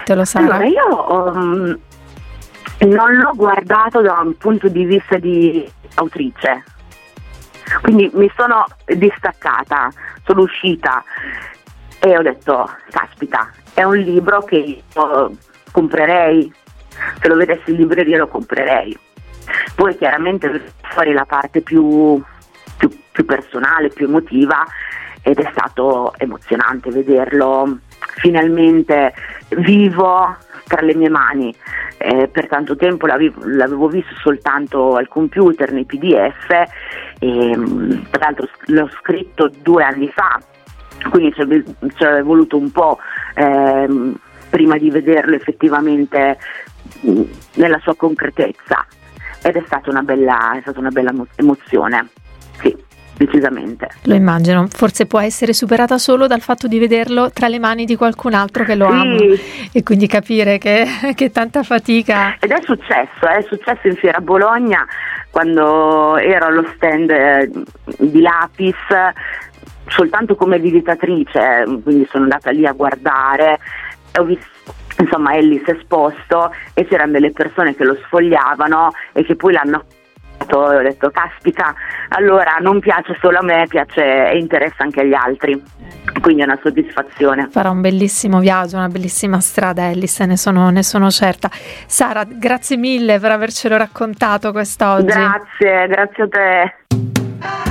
Dimmelo, Sara. Allora, io non l'ho guardato da un punto di vista di autrice, quindi mi sono distaccata, sono uscita e ho detto, caspita, è un libro che io comprerei, se lo vedessi in libreria lo comprerei. Poi chiaramente fuori la parte più personale, più emotiva, ed è stato emozionante vederlo finalmente vivo tra le mie mani. Per tanto tempo l'avevo visto soltanto al computer, nei PDF, e tra l'altro l'ho scritto 2 anni fa, quindi ci è voluto un po' prima di vederlo effettivamente nella sua concretezza, ed è stata una bella emozione, sì, decisamente. Lo immagino, forse può essere superata solo dal fatto di vederlo tra le mani di qualcun altro che lo ama, e quindi capire che tanta fatica. Ed è successo in Fiera Bologna, quando ero allo stand di Lapis, soltanto come visitatrice, quindi sono andata lì a guardare, ho visto insomma Ellis esposto e c'erano delle persone che lo sfogliavano e che poi l'hanno acquistato, e ho detto, caspita, allora non piace solo a me, piace e interessa anche agli altri, quindi è una soddisfazione. Farà un bellissimo viaggio, una bellissima strada Ellis, ne sono certa. Sara, grazie mille per avercelo raccontato quest'oggi. Grazie a te.